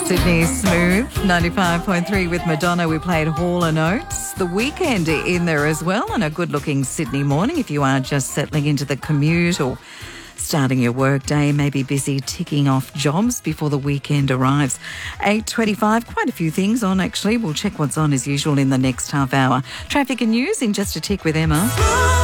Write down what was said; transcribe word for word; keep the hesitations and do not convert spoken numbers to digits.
Sydney Smooth, ninety-five point three with Madonna. We played Hall and Oates. The Weekend in there as well, and a good-looking Sydney morning if you are just settling into the commute or starting your work day, maybe busy ticking off jobs before the weekend arrives. eight twenty-five, quite a few things on actually. We'll check what's on as usual in the next half hour. Traffic and news in just a tick with Emma.